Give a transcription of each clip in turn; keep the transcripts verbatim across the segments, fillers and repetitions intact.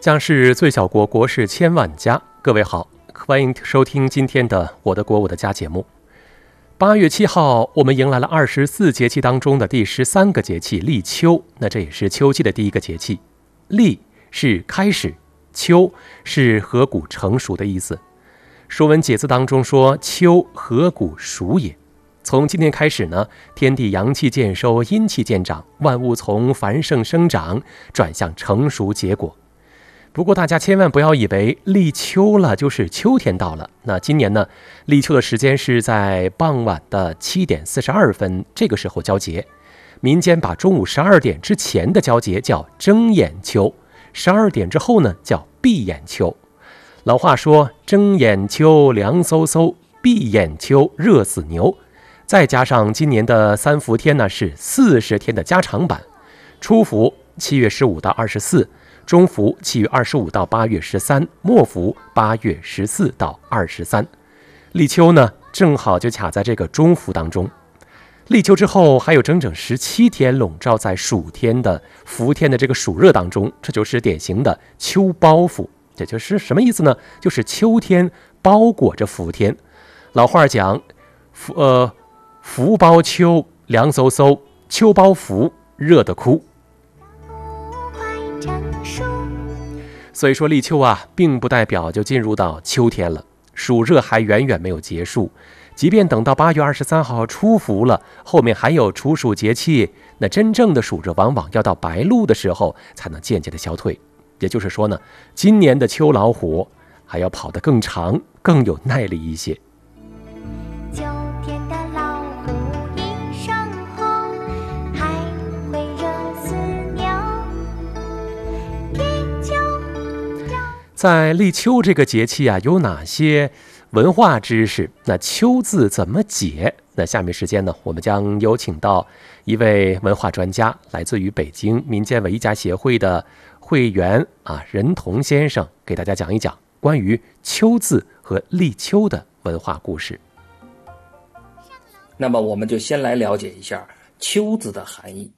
将是最小国，国事千万家。各位好，欢迎收听今天的我的国我的家节目。八月七号，我们迎来了二十四节气当中的第十三个节气立秋。那这也是秋季的第一个节气。立是开始，秋是禾谷成熟的意思。说文解字当中说，秋禾谷熟也。从今天开始呢，天地阳气渐收，阴气渐长，万物从繁盛生长转向成熟结果。不过大家千万不要以为立秋了就是秋天到了。那今年呢，立秋的时间是在傍晚的七点四十二分，这个时候交节。民间把中午十二点之前的交节叫睁眼秋，十二点之后呢叫闭眼秋。老话说，睁眼秋凉飕飕，闭眼秋热死牛。再加上今年的三伏天呢是四十天的加长版，初伏七月十五到二十四，中伏七月二十五到八月十三，末伏八月十四到二十三。立秋呢正好就卡在这个中伏当中。立秋之后还有整整十七天笼罩在暑天的伏天的这个暑热当中，这就是典型的秋包覆。这就是什么意思呢？就是秋天包裹着伏天。老话讲，呃，伏包秋凉飕飕，秋包伏热得哭。所以说立秋啊，并不代表就进入到秋天了，暑热还远远没有结束。即便等到八月二十三号初伏了，后面还有处暑节气，那真正的暑热往往要到白露的时候才能渐渐的消退。也就是说呢，今年的秋老虎还要跑得更长，更有耐力一些。 秋天的老虎一声吼，还会热死牛。立秋在立秋这个节气啊，有哪些文化知识？那秋字怎么解？那下面时间呢，我们将有请到一位文化专家，来自于北京民间文艺家协会的会员啊，任同先生，给大家讲一讲关于秋字和立秋的文化故事。 那么我们就先来了解一下秋字的含义。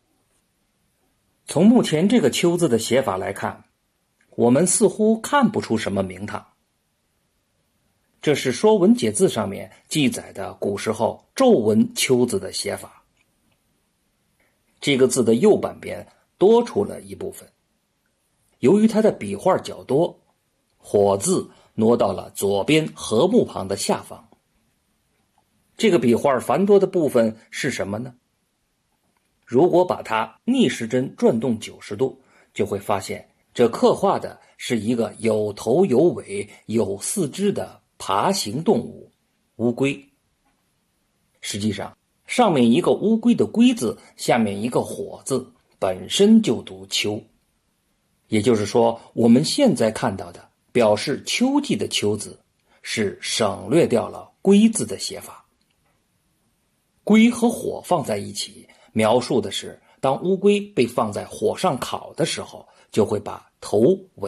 从目前这个秋字的写法来看，我们似乎看不出什么名堂。这是《说文解字》上面记载的古时候皱纹秋字的写法。这个字的右半边多出了一部分，由于它的笔画较多，火字挪到了左边禾木旁的下方。这个笔画繁多的部分是什么呢？如果把它逆时针转动九十度，就会发现这刻画的是一个有头有尾有四肢的爬行动物乌龟。实际上，上面一个乌龟的龟字，下面一个火字，本身就读秋。也就是说，我们现在看到的表示秋季的秋字，是省略掉了龟字的写法。龟和火放在一起，描述的是当乌龟被放在火上烤的时候，就会把头尾